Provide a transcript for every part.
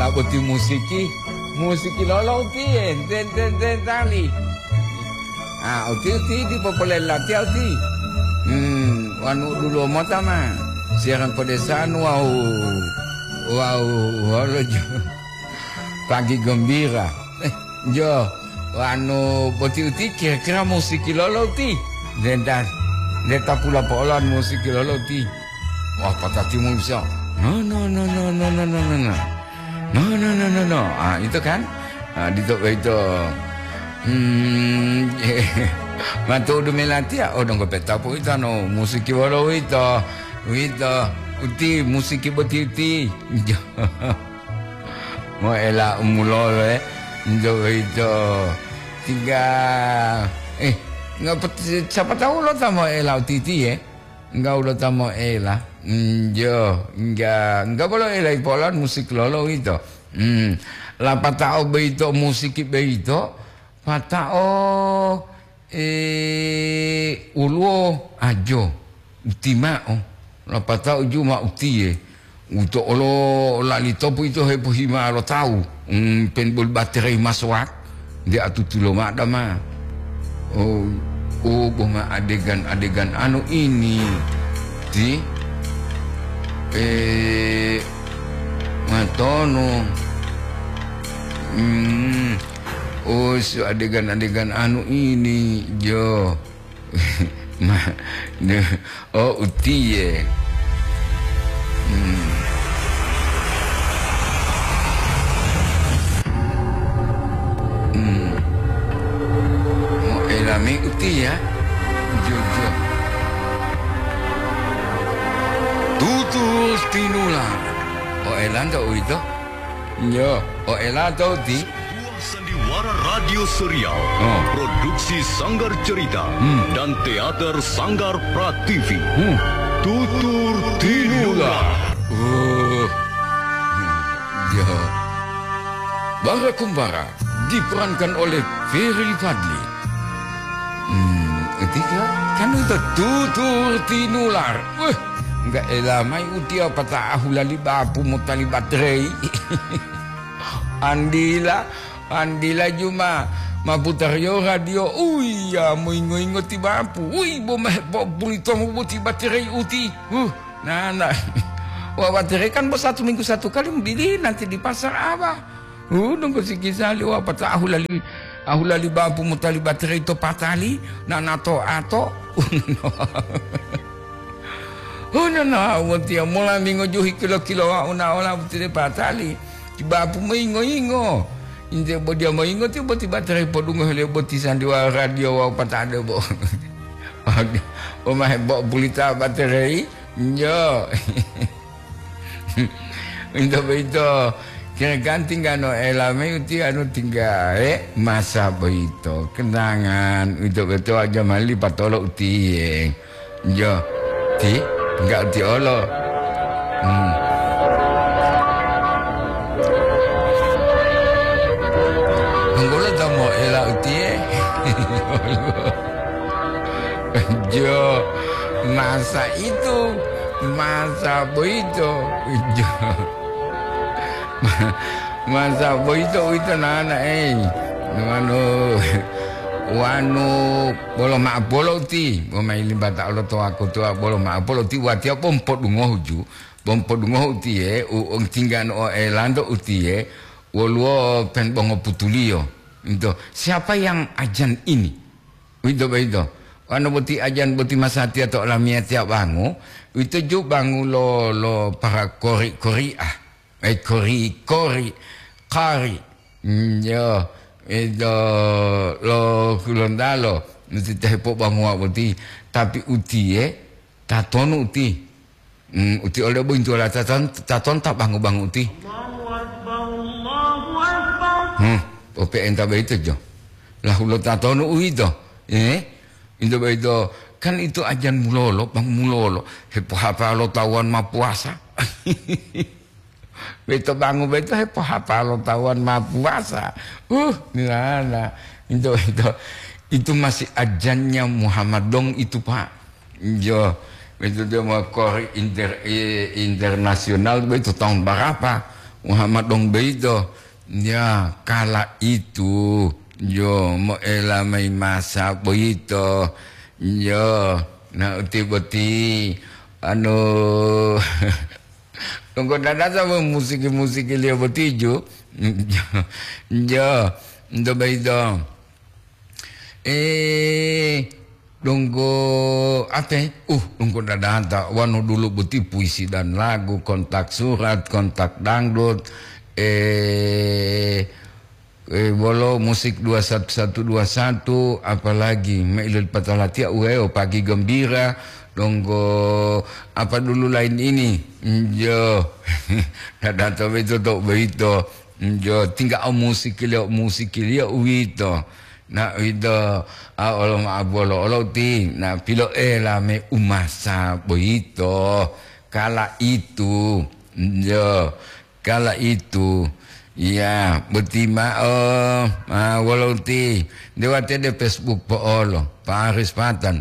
boti musiki lolo uti ten tali. Uti di populer lati uti. Wanu dulu mata mah. Siaran pedesaan wow pagi gembira. Jo wanu boti uti kira-kira musiki lolo uti. Dan deta pula polan musiki lolo uti. Wah patati musia. No. Itu kan? Itu. Matu udah melati ya. Dong peta po itu no musiki walo itu. Uti musiki boti uti. Mo ela umulo itu. Tiga. Nggak siapa tahu lo tamo ela uti enggak ulo tamo ela. Enggak boleh ela polan musik lolo itu. La patao beito musiki beito. Patao ulo ajo utimao la patao juma utie uto olo la litopo itu hepo hima lo tahu penbol baterai maswak dia atutulo madama boma adegan anu ini di matono so adegan anu ini jo utie mau elami uti ya jo tutur tinula elanda itu yo elanda uti Sandiwara Radio Serial, produksi Sanggar Cerita dan teater Sanggar Prativi. Tutur Tinula. Bara Kumbara diperankan oleh Ferry Fadli. Ketiga kan itu Tutur Tinular. Enggak elamai utia patah lali bapu mutali baterai. Andila cuma maputar yo radio. Ya moingo tiba apu. Bulito mo buti baterai uti. Nah. Wah baterai kan bos 1 minggu 1 kali beli nanti di pasar apa? Nunggu si kisali wah patah ahulali bapu mutali baterai to patali. Nato ato. Wantia mulai minggu juhi kilo una buti patali. Bapu moingo. Inte dia moingo tu boti baterai podungo hele boti Sandiwara Radio wa patade bo. Mah bo bulita baterai. Yo. Into beito kira ganti gano elame uti anu tinggal masa beito kenangan untuk beto aja mali patolo uti yo ti enggak uti olo Angola tamo ela uti jo masa itu masa beito jo masa beito itu nana wanu bolo ma bolo ti o mai limbata lo to aku to bolo ma bolo ti watia pompot dungo huju pompot dungo uti o tinggan o elando uti woluo pen bongo putulio itu siapa yang ajan ini itu wanu boti ajan boti masati atau lamia tiap bangu itu ju bangu lo para kori yo itu lo kulondalo mesti tepo bangu boti tapi uti taton uti uti oleh buntu la taton tak bangu uti ope enta beito jo lah ulo taton uito itu beito kan itu ajan mulolo bang mulolo hepo hapa lo tawan ma puasa beto bangu beto hepo hapa lo tawan ma puasa nilana itu masih ajannya Muhammad dong itu pak jo beto dia mau kori internasional beto tahun berapa Muhammad dong beito. Ya, kala itu yo mo elamay masa beito. Yo, na uti-uti ano tunggu dada sama musik dia bertijo. Jo, ndo beito. Tunggu apa? Tunggu dada hantar. Wano dulu beti puisi dan lagu, kontak surat, kontak dangdut. Bolo musik 21121 apalagi Mailul Patalatia Ueo pagi gembira donggo apa dulu lain ini jo dada to beto to beito jo tinggal musik dia uito na uito olo ma bolo olo ti na pilo la me umasa beito kala itu jo kala itu. Ya, betima walau ti dewate de Facebook po olo, Paris Patan.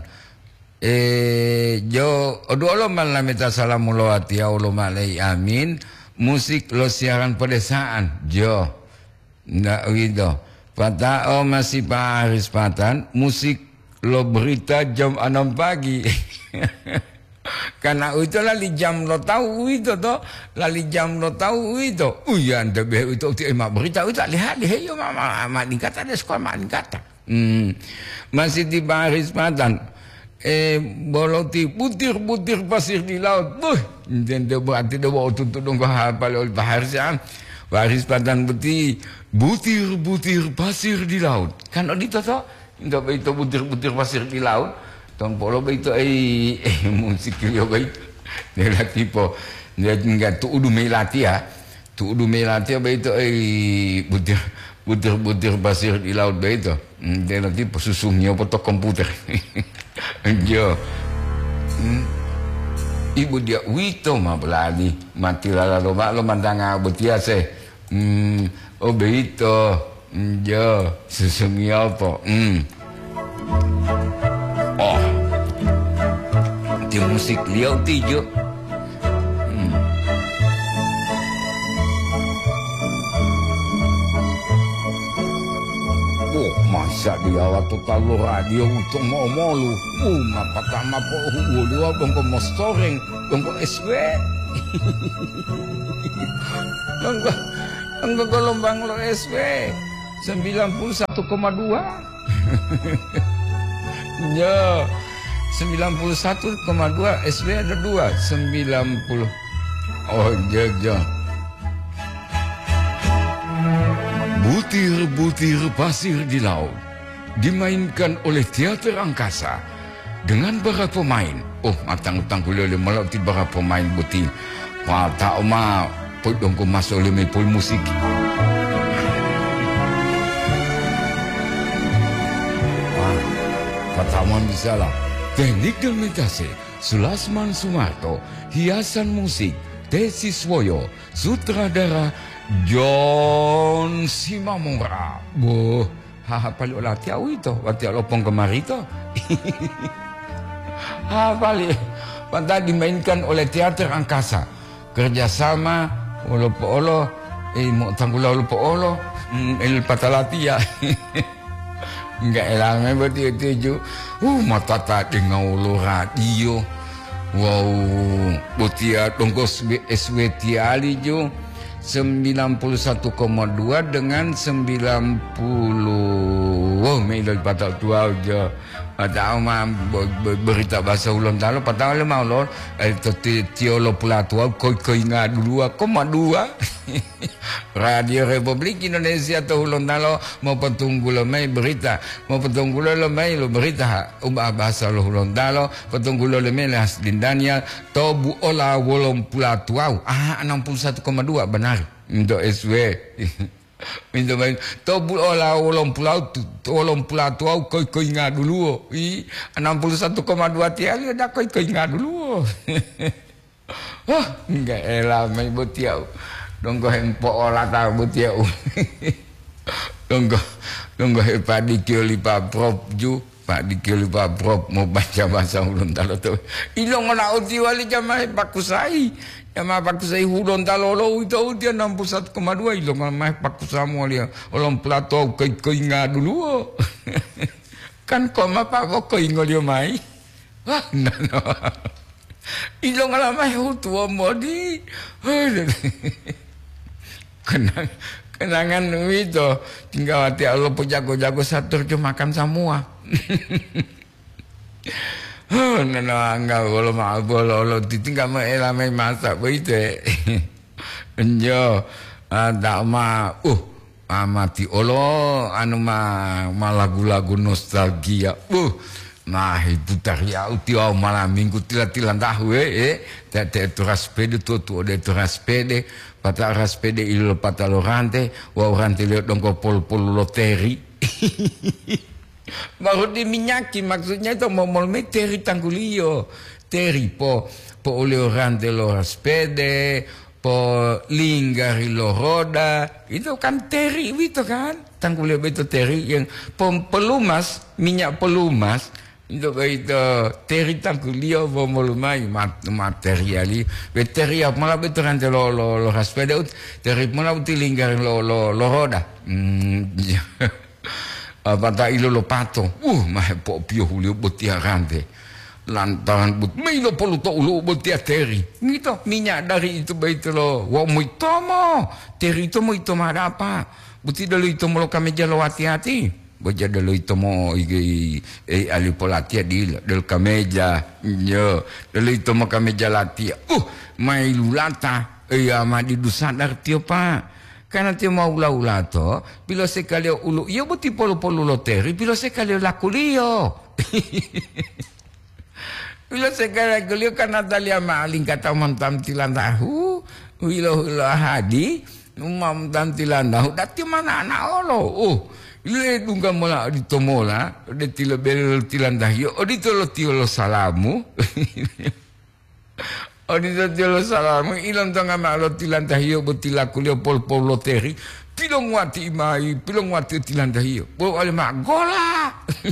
Jo odo malam meta salamulo ati olo malai amin. Musik lo siaran pedesaan, jo. Ndak wido. Patao masih Paris Patan, musik lo berita jam 6 pagi. Karena itu lali jam lo tahu itu toh, lali jam lo tahu itu. Uyan debe itu emak berita itu lihat deh yo mama kata ada sekolah mak kata. Masih di Paris Patan. Boloti butir pasir di laut. Dan dia berarti dia bawa tuntut dong hafal oleh Paris Patan beti butir pasir di laut. Kan itu toh, enggak itu butir pasir di laut. Tong polo beito musik dia beito dia lagi po dia enggak tu udu melatia beito butir pasir di laut beito dia lagi po susumnya foto komputer jo ibu dia wito mah beladi mati lo mandanga betia se beito jo susumnya po di musik liau tijo. Masa dia waktu talu radio untuk mau lu. Pertama po dua bongko mostoreng, bongko SW. Bongko gelombang lo SW 91,2. Ya. 91,2 SW ada 2 90. Oh jaga. Butir pasir di laut dimainkan oleh teater angkasa dengan para pemain. Matang-matang kulele malau ti para pemain butir. Pata oma podong ko masole me pol musik. Pertama bisa lah. Teknik dokumentasi Sulasman Sumarto, hiasan musik Tesi Swoyo, sutradara John Simamora. Paling olah tiaw itu, waktu lopong kemari itu. Paling pada dimainkan oleh teater angkasa, kerjasama olo mau tanggula olo el patalatia. Enggak elame berarti itu mata tak dengan ulu radio. Wow, butia tongkos SWT ali jo 91,2 dengan 90. Wow, mail patal tua aja. Ada berita bahasa ulang talo patal le maulon tiolo pulatua koi ngadua 2. Radio Republik Indonesia atau ulang talo mau petunggu lo mai berita mau petunggu lo mai lo berita bahasa lo ulang talo petunggu lo mai las dindania tobu ola wolong pulatua 61,2 benar untuk SW. Minta main tobu olah wolong pulau koi ngadu dulu 61,2 tiali ada koi ngadu dulu. Enggak elah main butiau donggo hempo olah tahu butiau donggo padi kioli pa prop ju padi kioli pa prop mau baca bahasa ulun talo tu ilong olah uti wali jamai bakusai Ya mah pakku sai hudon talolo itu dia 61,2 ilong mah pakku samo dia. Olong plato kai dulu. Kan koma pa ko ingolio mai. Wah, no. Ilong ala mai tua modi. Kenangan itu tinggal hati Allah jago-jago satu cuma makan semua. Enggak kalau ditinggal melamai masak begitu. Enjo ada amati Allah anu mah lagu-lagu nostalgia. Nah itu taria utiu malam minggu tilan tahu tete raspede tu de raspede pata raspede il patalorante wa orante le dongko pol loteri. Baru diminyaki maksudnya itu mau teri tanggulio teri po oleh orante lo raspede po linggari lo roda itu kan teri itu kan tanggulio itu teri yang pelumas minyak pelumas itu teri tanggulio volumai materiali veteria malah betul nanti lo raspede teri malah uti linggari lo roda pada ilo lo pato mah po pio hulio botia rante lantaran but milo polu to ulo botia teri gitu minyak dari itu baik lo wa muitomo teri itu muitomo ada apa buti dulu itu lo kameja lo hati-hati baca dulu itu mo ali polatia del kameja yo dulu itu mo kameja latia mai lulata ama di dusadar tio pa karena dia mau ula to bila sekali ulu ia buti polu loteri bila sekali laku lio bila sekali laku karena dalia maling kata mantam tilan tahu hilo hadi umam tamtilan tahu dati mana anak olo ile dunga mola di tomola de tilo bel tilan tahu di tilo salamu Odito tilo salamu ilang tanga malo tilan tahiyo butila kulio pol loteri pilong wati mai pilong wati tilan tahiyo bo ale magola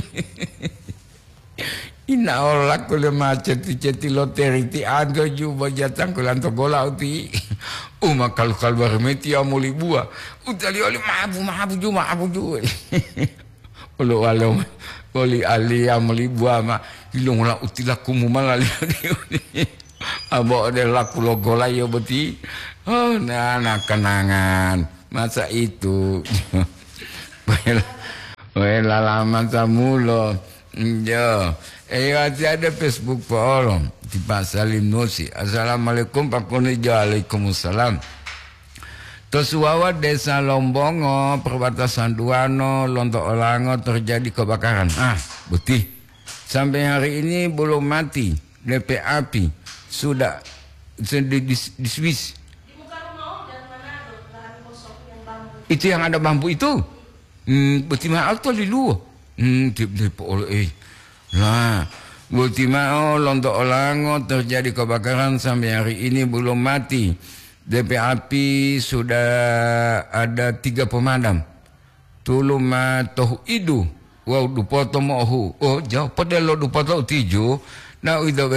ina ola kulio ceti loteri ti ando juba jatang kulanto gola uti kalau barmeti amuli bua utali ole mabu ju olo walo oli ali amuli bua ma ilong la utila kumu malali abok de laku logo lah yo beti nah kenangan masa itu lalaman samulo yo ada Facebook polong di pasalim nosi assalamualaikum Pak Kunijo waalaikumsalam Tosuwawa Desa Lombongo perbatasan Duano Lontok Olango terjadi kebakaran beti sampai hari ini belum mati DP api sudah di Swiss. Di muka rumah dan mana lahan kosong yang bambu. Itu yang ada bambu itu. Betima alto di luar. Nah, betima Lontok Olango terjadi kebakaran sampai hari ini belum mati. DP api sudah ada 3 pemadam. Tuluma toh idu. Wow dupoto mohu. Jauh pada lo dupoto tijo. Na itu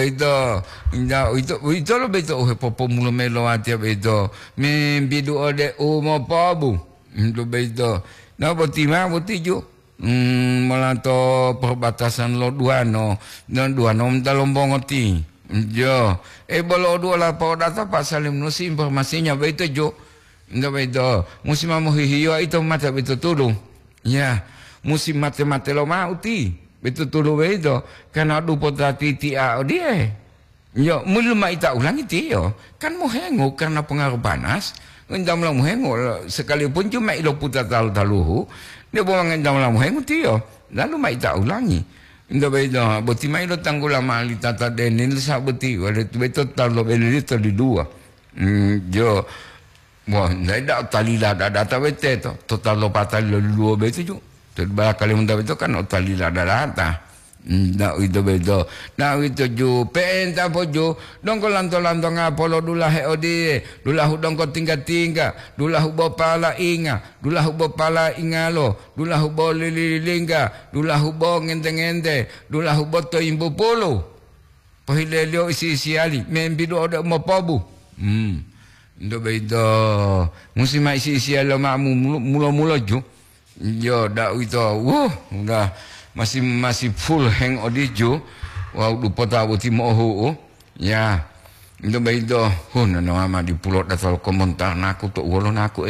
lo beto popo mulo melo atia beto membidu ode umo pabu itu beto na botima botiju melato perbatasan lo Duano dan Duano minta Lombongo ti jo bolo dua la pa data Pak Salim nusi informasinya beto jo itu beto musim hihiyo itu mata beto tulung ya musim mate lo mau ti betul tulu beto karena dupo tati dia yo mulu mai tak ulangi tio kan mau hengok karena pengaruh panas ngendam lah mau hengok sekalipun cuma ilo putar taluhu dia bawa ngendam lah mau hengok tio lalu mai tak ulangi indah beto boti mai lo tanggul lama li tata denin sa boti wala beto talo beli di dua yo wah ndak talila data bete to total lo patal lo dua beto jo terbalik kali muda itu kan otalila darata na itu bedo na itu ju penta pojo dongko lanto ngapolo dula heodi dula dongko tingga dula hubo pala inga dula hubo pala ingalo dula hubo lililingga dula hubo ngente dula hubo to imbu polo pohilelio isi ali membido ada mopobu Ndo beito musim isi ala mamu mula-mula jo. Yo dak itu. Udah masih full hang odijo. Wa lupa tahu timoho. Ya. Ndo beito nana mama di pulau datal komentar naku tok wolon aku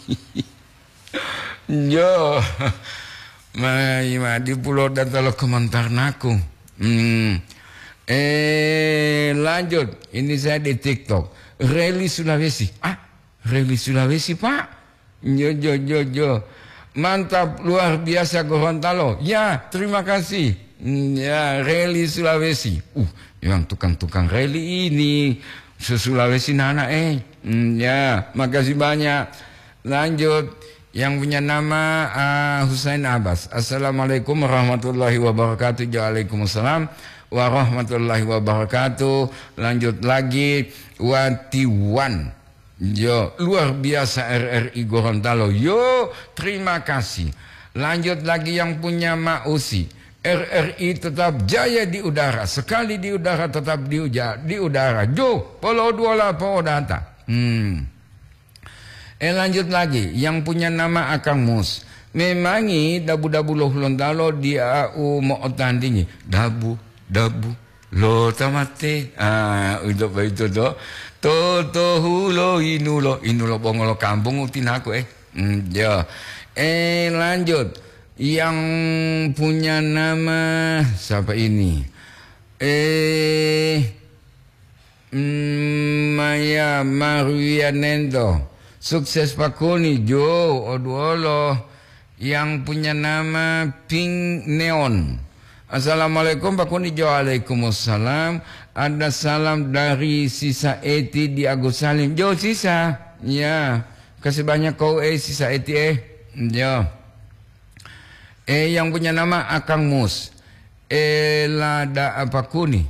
Yo. Di pulau datal komentar naku. Lanjut. Ini saya di TikTok. Rally Sulawesi. Rally Sulawesi, Pak. Jo. Mantap, luar biasa Gorontalo. Ya, terima kasih. Ya, Rally Sulawesi. Yang tukang-tukang rally ini se-Sulawesi nana ya, makasih banyak. Lanjut. Yang punya nama Husain Abbas. Assalamualaikum warahmatullahi wabarakatuh. Waalaikumsalam warahmatullahi wabarakatuh. Lanjut lagi. Watiwan. Yo, luar biasa RRI Gorontalo. Yo, terima kasih. Lanjut lagi yang punya Mausi. RRI tetap jaya di udara. Sekali di udara tetap di udara. Jo, polo dua po data. Lanjut lagi yang punya nama Akang Mus. Memangi dabu-dabu loh Gorontalo dia mau tandingi. Dabu lo tamate untuk itu do toto hulo inulo bongolo kampung utin aku ya lanjut yang punya nama siapa ini Maya Maruyanendo sukses Pakoni Jo Oduolo yang punya nama Pink Neon. Assalamualaikum Pak Kuni. Waalaikumsalam. Ada salam dari Sisa Eti di Agus Salim. Jo Sisa. Ya. Kasih banyak kau Sisa Eti Ya. Yang punya nama Akang Mus. Lada apa Kuni.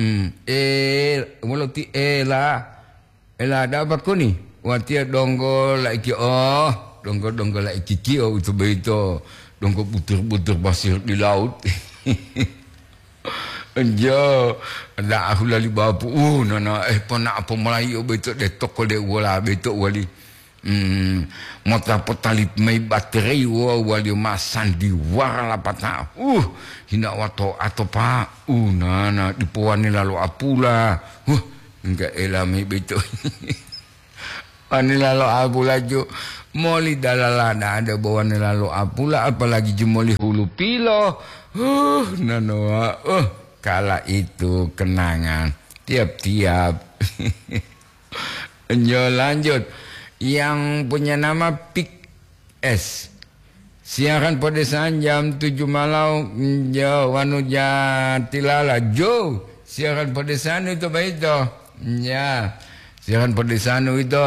Muloti Lada apa Kuni. Watia donggo laiki donggo laiki kio itu beito. Donggo butur-butur pasir di laut. Jo, ada aku lali bapu. Nana pona apa Melayu betul de toko de wala betul wali. Mota potalip mai baterai wali masan di wara lapata. Hina wato atau pa. Nana di puani lalu apula. Enggak elami betul. Ani lalu apula jo. Moli dalalana ada bawa lalu apula apalagi jemoli hulu pilo. Nanoa, kala itu kenangan tiap-tiap. Lanjut. Yang punya nama Pik S. Siaran pedesaan jam 7 malam. Wanu Jatilala. Jo. Siaran pedesaan itu baik itu. Ya. Siaran pedesaan itu.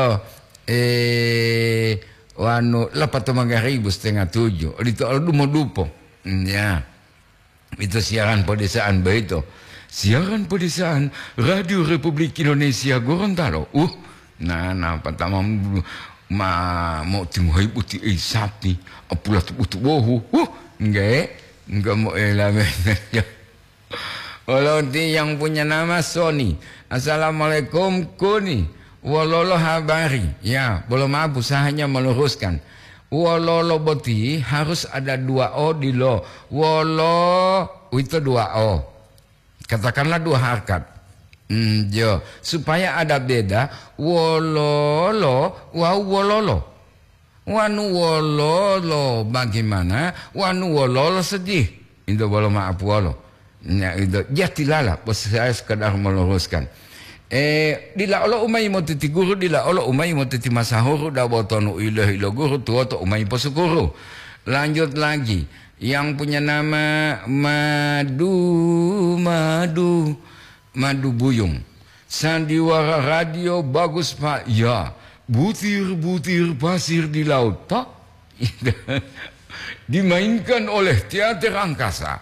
Wanu 8:30 Itu aduh mau dupo. Ya. Itu siaran pedesaan begitu. Siaran pedesaan Radio Republik Indonesia Gorontalo. Pertama mau timuhai buti sapi. Apulah tu bohu. Enggak mau elame. Walau yang punya nama Sony. Assalamualaikum Kuni. Walolo habari. Ya, belum abu saya hanya meluruskan. Wololo boti harus ada 2 O di lo. Wolo itu 2 O. Katakanlah 2 harkat. Jo. Supaya ada beda. Wololo. Wololo. Wanu wololo. Bagaimana? Wanu wololo sedih. Itu boleh maaf wolo. Ya, itu. Jatilala. Saya sekadar meluruskan. Dila olo umay mo titi guru dila olo umay mo titi masahuru da botono ilo guru tuo to umay posukuru. Lanjut lagi yang punya nama Madu Buyung. Sandiwara radio bagus Pak. Ya, butir-butir pasir di laut. Tak? Dimainkan oleh teater angkasa.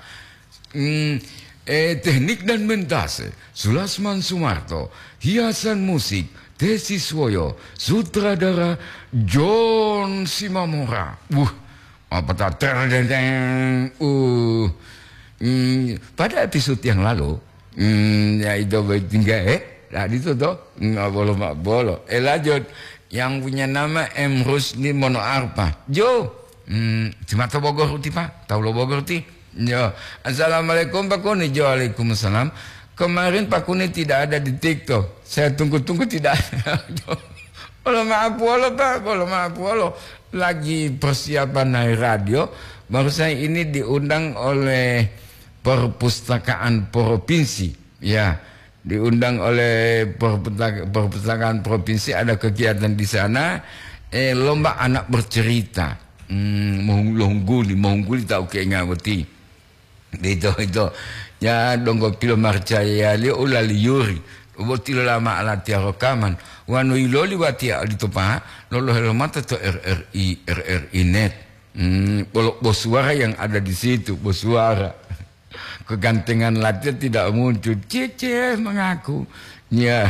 Teknik dan mentase Sulasman Sumarto, hiasan musik Tesi Swoyo, sutradara John Simamora. Apa tak terdeng. Pada episode yang lalu, ya itu tinggal Nah itu tuh mak bolo. Lanjut. Yang punya nama M. Rusli Mono Arpa. Jo. Cuma tahu Bogor uti Pak. Tahu lo Bogor uti. Jo. Assalamualaikum Pak Kuni. Jo. Waalaikumsalam. Kemarin Pak Kuni tidak ada di TikTok. Saya tunggu-tunggu tidak ada. Kalau maaf Pak. Kalau maaf lagi persiapan naik radio. Baru saya ini diundang oleh Perpustakaan Provinsi. Ya. Diundang oleh Perpustakaan Provinsi, ada kegiatan di sana, lomba anak bercerita, mengungguli tahu ke ngawati, itu ya donggo pilo marcaya li ulali yuri, ubotilo lama alati rekaman, wanu iloli wati alitopa, lolo helmata to RRI net, bos suara yang ada di situ, bos suara. Kegantengan latihan tidak muncul. Cece mengaku. Ya.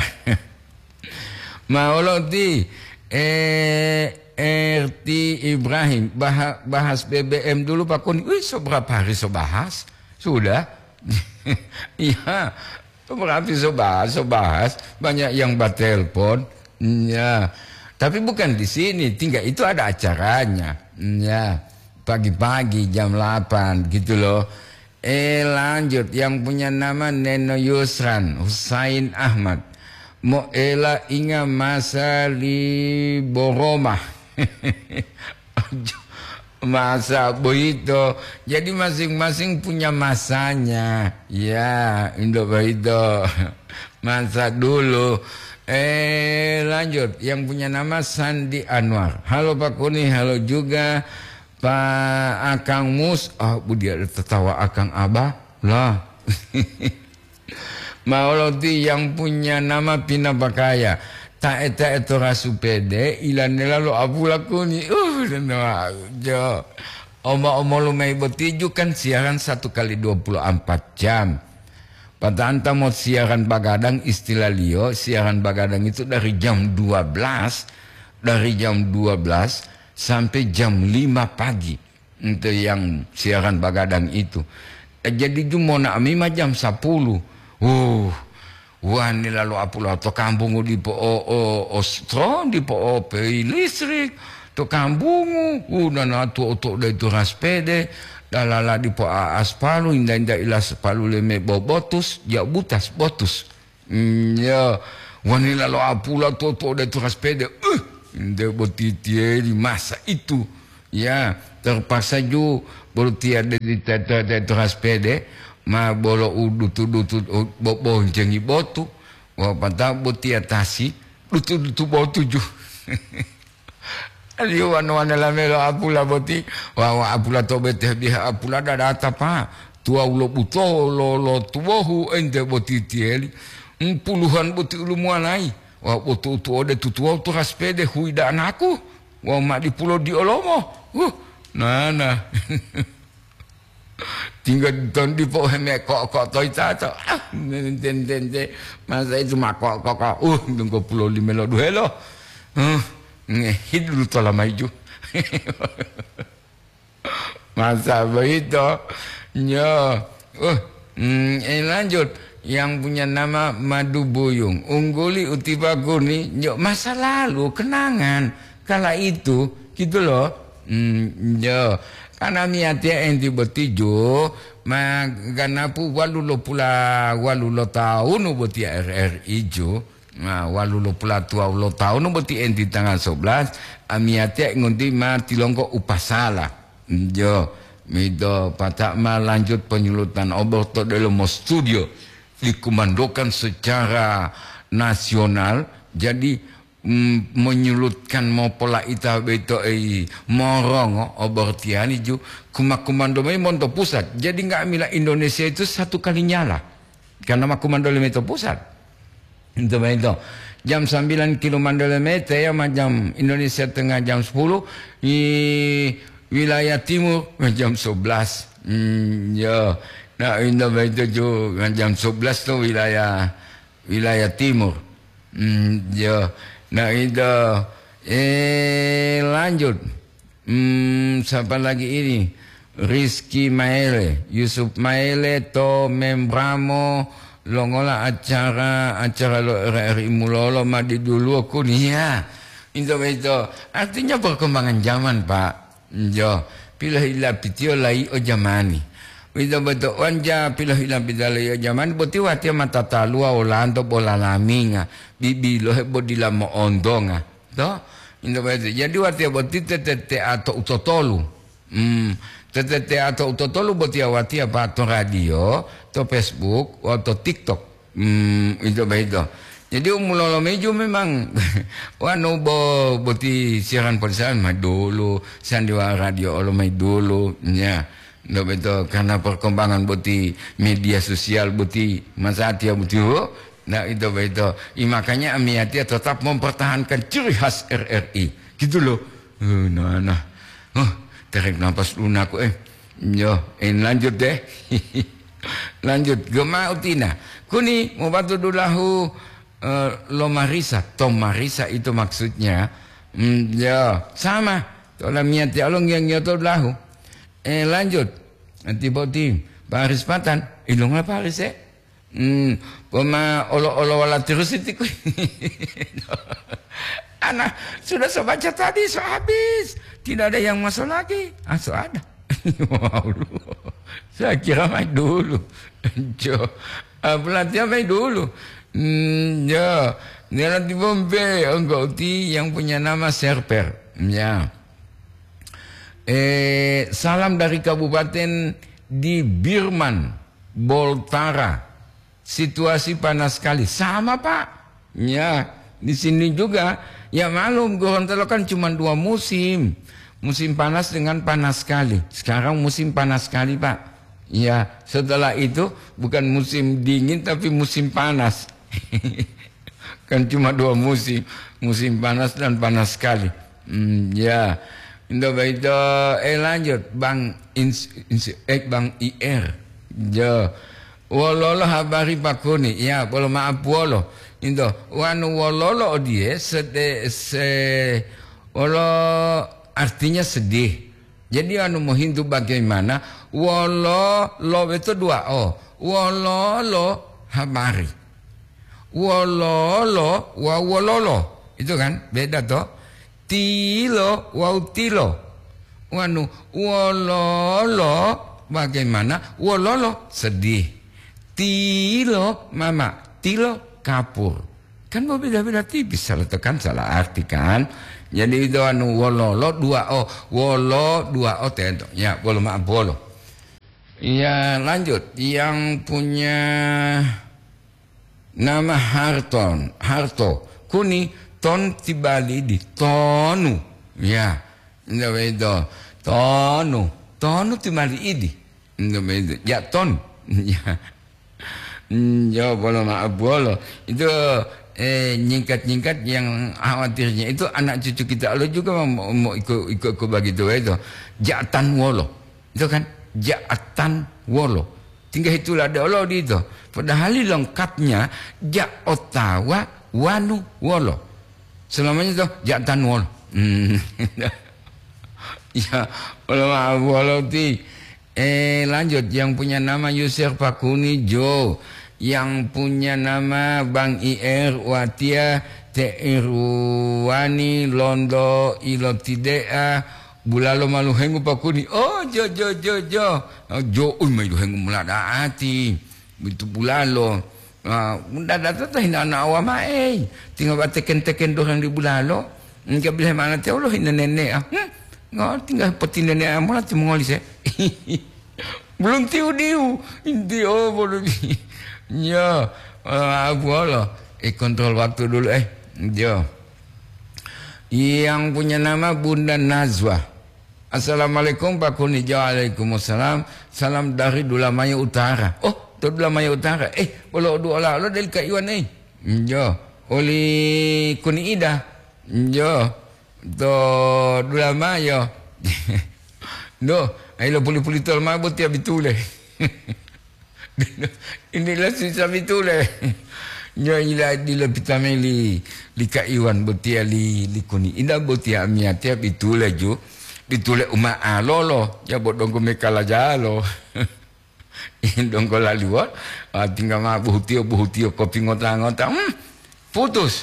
Maulodi. RT Ibrahim. Bahas BBM dulu Pak Kuni. Wih, seberapa hari bahas? Sudah. Iya. Beberapa hari bahas. Banyak yang telepon. Ya. Tapi bukan di sini. Tinggal itu ada acaranya. Ya. Pagi-pagi jam 8 gitu loh. Lanjut, yang punya nama Neno Yusran Husain Ahmad. Mo ela inga masa li boromah. Masa begitu. Jadi masing-masing punya masanya. Ya, Indo begitu. Masa dulu. Lanjut, yang punya nama Sandi Anwar. Halo Pak Kuni, halo juga Pak Akang Mus. Dia tertawa Akang Abah lah. Mauloti yang punya nama Pina Bakaya. Tak eta itu rasu pede ilanela lo abu lakuni. Jo. Oma-oma lumai betiju kan siaran 1 kali 24 jam. Pada anta mau siaran Bagadang istilah Leo, siaran Bagadang itu dari jam 12 sampai jam 5 pagi. Itu yang siaran Bagadang itu. Jadi cuma nak mima jam 10. Wah ni lalu apulah to kampung di po ostro di po pe listrik to kampung na to de to raspede dalala di po aspalu inda ilas palu leme bobotus ya botus ya wani lalu apulah to de to raspede de botitie di masa itu ya terpaksa ju bertia de raspede ma bolo udutu bonjengi botu wa panta botia tasi dutu botu ju aliyo wana la melo apula boti wa apula to bete biha apula data pa tua ulo buto lo tuohu ende boti tieli puluhan boti ulu muanai wa botu tu ode tu tu raspede huida anakku wa ma di pulau di olomo nana tinggal ton di po me kok toy tato tente masa itu mak kok tunggu pulau lima lo duelo hidup to lama itu masa begitu nyo lanjut yang punya nama Madu Buyung ungguli uti baguni nyo masa lalu kenangan kala itu gitu loh nyo karena miatia enti bertijo maganapu walulo tahun beti RRI jo walulo pula tua ulo tahun beti enti tanggal 11 amiatia ngundi mati longko upasala jo mido patak lanjut penyulutan oborto dalam studio dikumandokan secara nasional jadi menyulutkan mau pola ita beto morong obortiani ju kumakumando mai monto pusat jadi nggak mila Indonesia itu 1 kali nyala karena makumando meto pusat itu jam 9 kilo mandole mete ya jam Indonesia Tengah jam 10 di wilayah timur jam 11 ya nah itu juga jam 11 tuh wilayah timur ya nah itu lanjut siapa lagi ini Rizky Maele Yusuf Maele to Membramo lo ngolah acara lo RRI mulolo madi dulu aku nih ya. Itu artinya perkembangan zaman Pak. Jo, pilih ilah pitio lai o zamani. Itu betul wanja pilih ilah pitio lai o zamani. Boti watia mata talua olanto bola laminga. Bibi lo hebo di lama ondonga. Toh, itu betul. Jadi watia boti tete atau utotolu. Tete atau utotolu boti watia Pak to radio, to Facebook, atau TikTok. Itu betul. Jadi mulolo meju memang wano boti siaran persiaran mai dulu sandiwara radio olo mai dulu ya no betul karena perkembangan boti media sosial boti masa atia boti nah itu betul makanya Amiatia tetap mempertahankan ciri khas RRI gitu loh nah tarik nafas lunak lanjut deh lanjut gema utina kuni mau batu dulahu Lo Marisa, Tom Marisa itu maksudnya, ya sama. Kalau niat Allah yang nyoto lahu. Lanjut, nanti boti Paris Patan, ilunglah Paris pema olo wala terus itu. Anak sudah saya baca tadi, so habis, tidak ada yang masuk lagi, so ada. Saya kira main dulu, jo, pelatihan main dulu. Ya, nanti Bombay, Anggoti yang punya nama Serper. Ya. Salam dari Kabupaten di Birman, Boltara. Situasi panas sekali. Sama Pak. Ya, di sini juga. Ya malum, Gorontalo kan cuma 2 musim. Musim panas dengan panas sekali. Sekarang musim panas sekali Pak. Ya, setelah itu bukan musim dingin tapi musim panas. Kan cuma 2 musim, musim panas dan panas sekali. Ya, itu lanjut Bang Bang IR. Ya, wololo habari pakuni. Ya, boleh maaf wolo. Itu wanu wololo dia wolo artinya sedih. Jadi anu mau hindu bagaimana? Wolo lo itu 2 wololo habari. Wololo wa wololo itu kan beda toh. Tilo wa tilo. Wanu wololo bagaimana? Wololo sedih. Tilo mama, tilo kapur. Kan berbeda-beda tipis salah tekan salah arti kan. Jadi itu anu wololo 2 wolo 2 tento. Ya, bolo maaf bolo. Ya, lanjut yang punya nama Harto kuni ton tibali di tonu ya itu tonu tibali idi itu ya ton ya boleh maaf boleh itu nyingkat yang khawatirnya itu anak cucu kita lo juga mau ikut begitu itu jatan wolo itu kan jatan wolo tinggal itulah ada Allah di itu. Padahal lengkapnya ja Ottawa wanu wolo. Selamanya itu jatan wolo. Ya, Allah wolo ti. Lanjut yang punya nama Yusir Pakuni Jo, yang punya nama Bang IR Watia Teirwani Londo Ilotidea bulalo malu hengu pakuni jo mai hengu mulada ati itu bulalo unda data tah hina na awa mai tinggal bateken dorang di bulalo enggak boleh mana teh Allah hina nenek tinggal peti nenek amola tu mengoli se belum diu inti boleh ya aku Allah kontrol waktu dulu jo yang punya nama Bunda Nazwa. Assalamualaikum Pak Kuni. Waalaikumsalam. Salam dari Dulamaya Utara. Oh, tu Dulamaya Utara. Boleh doa lo dari Kak Iwan Jo. Oli Kuni Ida. Jo. To Dulamaya. No, ayo puli-puli tol mabut ya bitule. Inilah susah bitule. Nya ila di lepitameli li Kak Iwan botia li Kuni Ida botia Amiatia bitule ju. Ditulis umat lolo ya bodong ke mekala jalo Indong ko laluot, tinggal mah buhutio kopi ngota-ngota, putus.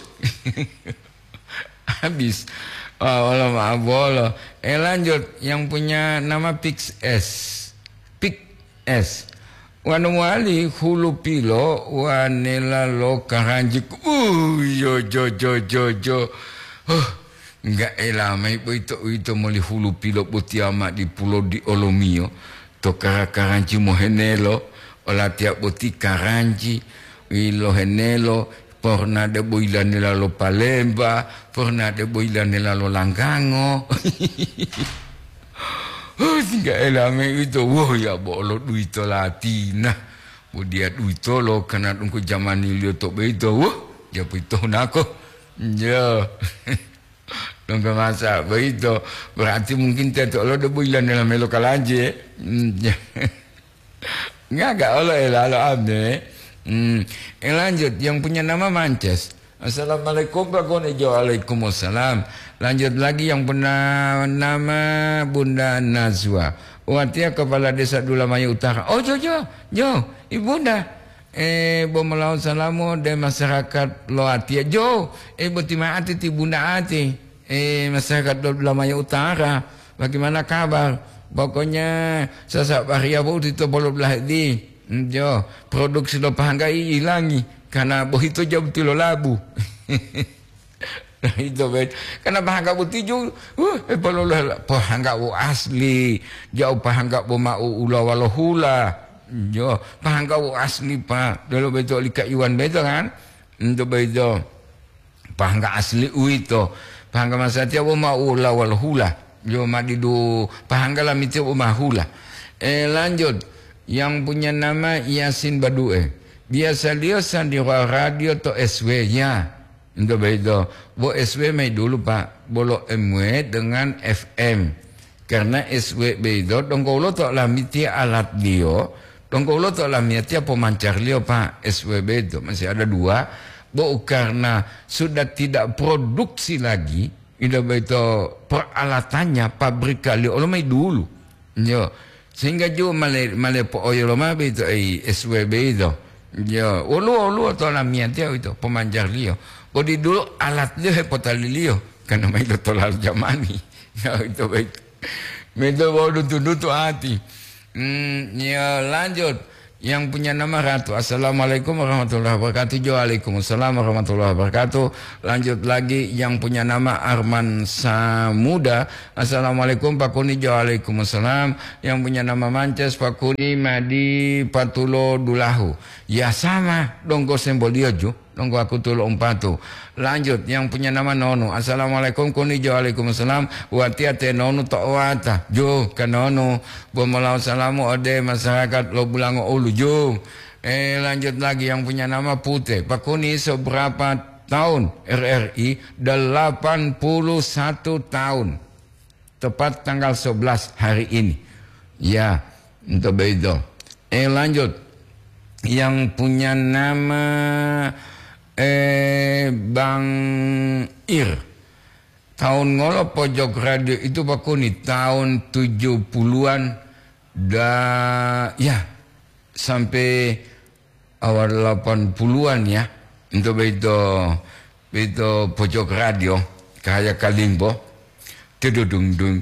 Habis. Allah maaf bola. Lanjut yang punya nama Pix S. Wanu wali hulu pilo wanela lo karanjik. Jo. Enggak elamai itu muli hulu pilo putih amat di pulau di Olomio. To karanji mohenelo olah tiap putih karanji ilo henelo. Pernah ada boilan lalu Palemba, pernah ada boilan lalu Langgango. Enggak elame itu, wah ya bolo duit Latina. Dia duit lo karena tunggu zaman ini tok begitu, wah dia itu nako, ya. Tunggu masa begitu, berarti mungkin tidak lo ada boilan dalam melo kalaje. Enggak oleh lalu abne. Lanjut yang punya nama Mances. Assalamualaikum warahmatullahi Waalaikumsalam. Lanjut lagi yang punya nama Bunda Nazwa. Watia kepala desa Dulamaya Utara. Oh jo ibunda. Bomelaun salamu de masyarakat lo atia jo. Botima ati ti bunda ati. Masyarakat Dulamaya Utara. Bagaimana kabar? Pokoknya sasak bahaya bu itu boleh belah di. Jo, produksi lo pahanggai hilangi karena bohito jauh betul labu. Itu bet, karena pahangga putih jo, kalau pahangga asli, jauh pahangga mau ula walohula, jo, pahangga asli pak, dulu betul likat Iwan betul kan, itu betul, pahangga asli itu, pahangga masa tiap mau ula walohula, jo madidu pahangga lah mitiap mahula. Lanjut. Yang punya nama Yasin Badue. Biasa dia di radio atau SW ya. Itu beda. Bo SW mai dulu Pak. Bolo MW dengan FM. Karena SW beda. Dongkolo tak lah mitia alat dia. Dongkolo tak lah mitia pemancar dia Pak. SW beda. Masih ada dua. Bo karena sudah tidak produksi lagi. Itu beda peralatannya pabrik kali. Olo mai dulu. Ya. Sehingga juga male po oyo lama begitu SWB itu. Ya, ulu atau lamian dia itu pemanjar liyo. Bodi dulu alat dia potali liyo karena mai do tolal jamani. Ya itu baik. Medo bodo tudutu hati. Ya lanjut. Yang punya nama Ratu. Assalamualaikum warahmatullahi wabarakatuh. Waalaikumsalam warahmatullahi wabarakatuh. Lanjut lagi yang punya nama Arman Samuda. Assalamualaikum Pak Kuni. Waalaikumsalam. Yang punya nama Mances Pak Kuni Madi Patulo Dulahu. Ya sama. Dongko sembol dia jo. Dongko aku tulo umpatu. Lanjut yang punya nama Nono. Assalamualaikum Kuni. Waalaikumsalam. Watiate Nono tok wata. Jo kan Nono. Bomolau salamu ode masyarakat lo bulango ulu jo. Lanjut lagi yang punya nama Putih. Pak Kuni seberapa tahun RRI? 81 tahun. Tepat tanggal 11 hari ini. Ya, untuk begitu. Lanjut. Yang punya nama Bang Ir. Tahun ngolo pojok radio itu Pak Kuni tahun 70-an ya sampai awal 80-an ya. Untuk itu pojok radio kayak Kalimbo. Tududung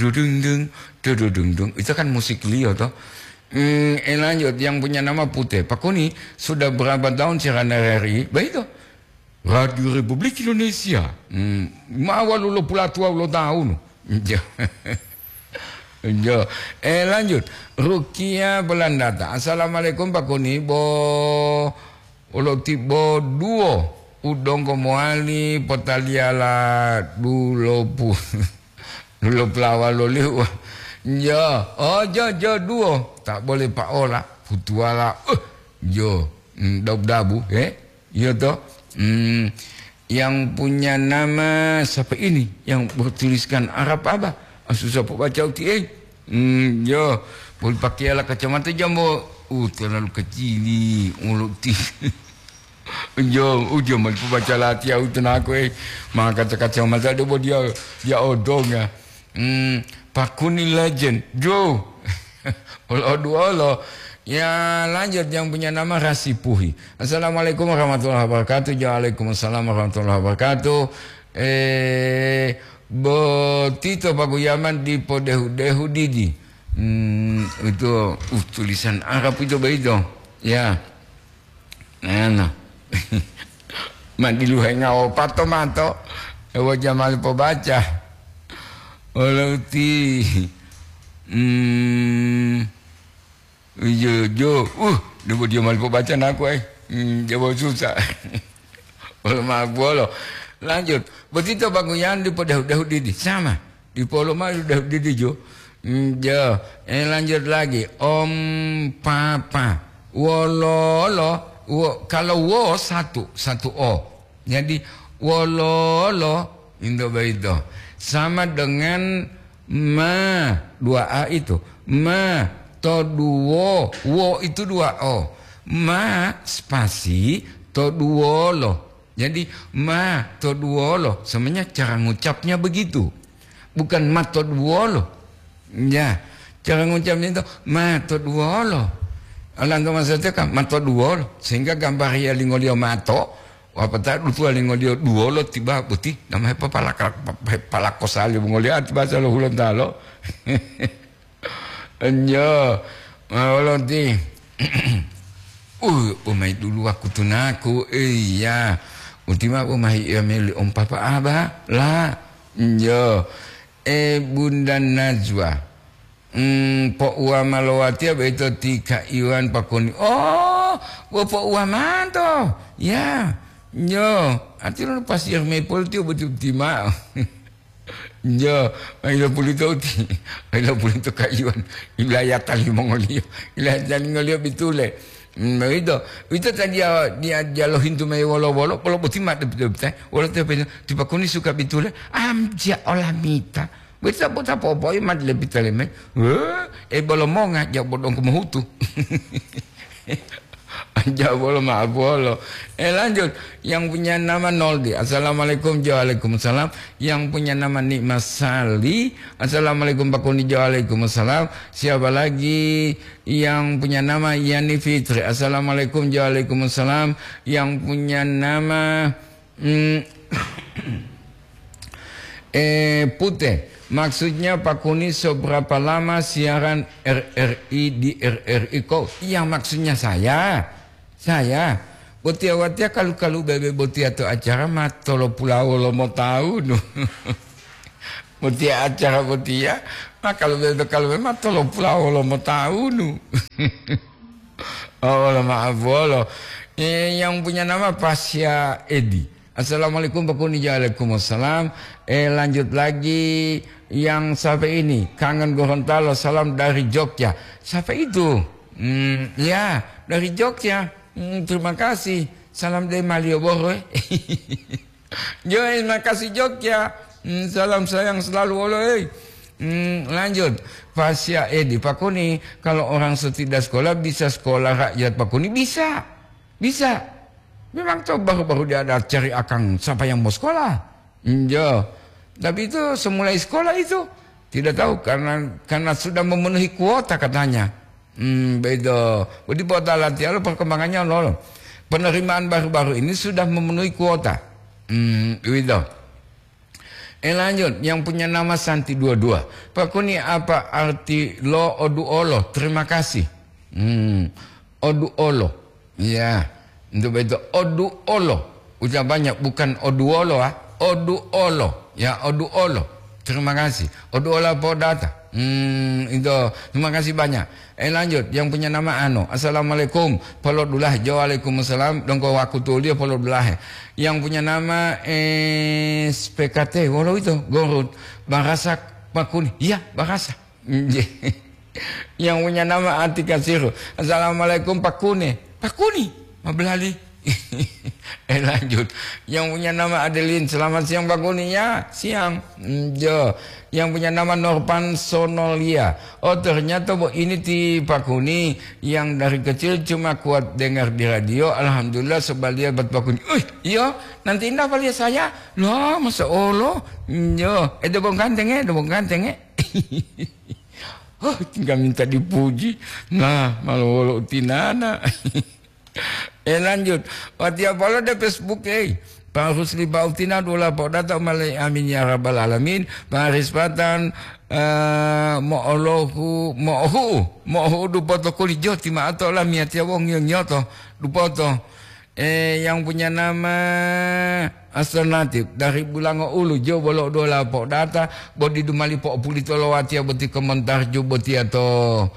itu kan musik Leo toh. Lanjut yang punya nama Putih. Pak Kuni sudah berapa tahun siaran RRI? Baik itu Radio Republik Indonesia. Mawal lo pula tua lo tahun. Lanjut Rukia Belandata. Assalamualaikum Pak Kuni. Bo tibo duo udong komoali potaliala dulo pelawa lo liu. Ya, jo duo. Tak boleh Pak Ola, putuala. Dabu, ya toh. Yang punya nama siapa ini? Yang bertuliskan Arab apa? Susah baca uti. Ya, boleh pakai ala kacamata jambo. Terlalu kecil ni mulut ti. Jo, mal baca lati au tenaku Maka kacamata dia odong ya. Pak Kuni legend. Jo. Allah Ya lanjut yang punya nama Rasipuhi. Assalamualaikum warahmatullahi wabarakatuh. Waalaikumsalam warahmatullahi wabarakatuh. Botito paguyaman di podehu-dehu didi. Itu tulisan Arab itu begitu. Ya. Nah. Mandiluhay nga o pato-mato. Ewa jamal po baca. Walau ti. Jo, dia mal po baca na ako jawab susah. Walau maaf bolo. Lanjut. Betito baguyan di podehu-dehu didi. Sama. Di polo mah dehu didi jo. Jo. Lanjut lagi. Om papa. Wololo. Kalau wo satu o. Jadi wololo indo begitu. Sama dengan ma dua a itu. Ma to duo. Wo itu dua o. Ma spasi to duolo. Jadi ma to duolo. Sebenarnya cara ngucapnya begitu. Bukan ma to duolo. Ya, cara ngucapnya itu ma to duolo. Alang maksudnya kan mato duolo sehingga gambar ya lingolio mato apa tak lupa lingolio duolo tiba putih namanya palakosali lingolio tiba salo hulon talo enjo malon ti umai dulu aku tunaku iya ultima umai meli om papa aba la enjo bunda Najwa po uwa malawati beto tika iwan pakoni. Oh, po uwa manto. Ya. Yo, atiro pasir mepol tio betul tima. Yo, ayo pulito ti. Ayo pulito kaiwan. Wilayah tali Mongolia. Wilayah tali Mongolia bitule. Itu tadi dia jalohin tu mai wolo-wolo, polo butima betul. Wolo te pakoni suka bitule. Amja olamita. Bisa buat apa-apa ya mat lebih terlemen. Belum mau ngajak bodong ke Mahutu. Ajak boleh maaf boleh. Lanjut. Yang punya nama Noldi. Assalamualaikum. Waalaikumsalam. Yang punya nama Nikmas Sali. Assalamualaikum Pak Kuni. Waalaikumsalam. Siapa lagi yang punya nama Yani Fitri? Assalamualaikum. Waalaikumsalam. Yang punya nama Putih. Maksudnya Pak Kuni seberapa lama siaran RRI di RRI kau? Yang maksudnya saya. Botia-botia kalau bebe botia tu acara matolo pulau lo mau tahu no. Botia acara botia, kalau bebe matolo pulau lo mau tahu no. Oh maaf bolo. Yang punya nama Pasya Edi. Assalamualaikum Pak Kuni. Waalaikumsalam. Lanjut lagi yang sampai ini kangen Gorontalo, salam dari Jogja. Siapa itu? Ya dari Jogja. Terima kasih. Salam dari Malioboro. Terima kasih Jogja. Salam sayang selalu oleh. Lanjut Pasya Edi. Pak Kuni, kalau orang setidak sekolah bisa sekolah rakyat Pak Kuni? Bisa. Memang tuh baru-baru dia ada cari akang siapa yang mau sekolah. Tapi itu semulai sekolah itu tidak tahu karena sudah memenuhi kuota katanya. Beda. Jadi buat latihan perkembangannya loh. Penerimaan baru-baru ini sudah memenuhi kuota. Beda. Lanjut yang punya nama Santi 22. Pak Kuni, apa arti lo oduolo? Terima kasih. Oduolo. Ya. Untuk itu oduolo. Ucap banyak bukan oduolo oduolo. Ya oduolo. Terima kasih. Oduolo podata. Itu terima kasih banyak. Lanjut yang punya nama Ano. Assalamualaikum. Polodullah. Waalaikumsalam. Dongko waku tulia polodullah. Yang punya nama SPKT. Walau itu Gorut. Barasak Pak Kuni. Iya Barasak. Yang punya nama Atika Siru. Assalamualaikum Pak Kuni. Pak Kuni. Belali. Lanjut. Yang punya nama Adeline. Selamat siang Pak Kuni. Ya siang. Yang punya nama Norpan Sonolia. Oh ternyata ini di Pak Kuni yang dari kecil cuma kuat dengar di radio. Alhamdulillah sebalia buat Pak Kuni. Iya nanti indah balik saya. Loh masa Allah. Dobong ganteng. tinggal minta dipuji. Nah, malu wolo tinana. Lanjut. Watia pala de Facebook Pak Rusli Bautina dola podata malai amin ya rabbal alamin. Parispatan mo'ohu dupoto kulijo tima atau lah miatia wong yang nyoto dupoto yang punya nama alternatif dari Bulango Ulu jo bolok dola podata bodi dumali po pulito lowatia boti komentar jo boti atau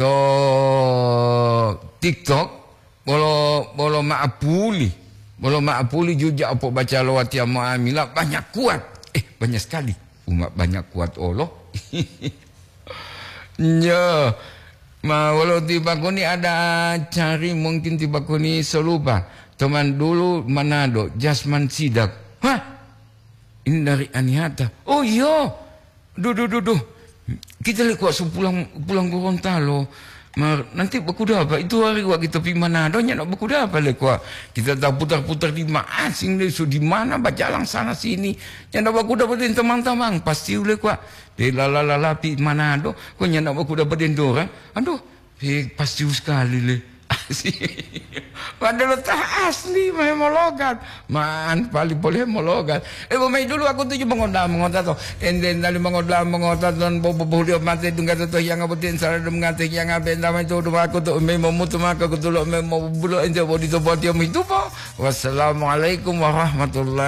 TikTok bolo maapuli juga apa baca lowatia muamilah banyak kuat banyak sekali umat banyak kuat Allah. Ya, walau tiba kuni ada cari mungkin tiba kuni selupa teman dulu Manado Jasman Sidak. Hah? Ini dari Aniata. Oh iya. Duh. Kita lihat kuat pulang Gorontalo. Nanti berkuda apa? Itu hari waktu kita pergi Manado nya nak berkuda apa le kuat. Kita tak putar-putar di asing le di mana bajalang sana sini. Nya nak berkuda berdin teman-teman pasti le kuat. Di la pi Manado kau nya nak berkuda berdin orang. Aduh, pasti sekali le. Padahal tak asli memang logat. Man paling boleh mologat. Bomai dulu aku tuh mengoda tu. Enden dari mengoda dan bobo dia mati tunggu tu yang abutin sarah mengati yang aben damai tu aku tu memang mutu maka aku tu memang bulu ente bodi tu buat dia itu po. Wassalamualaikum warahmatullahi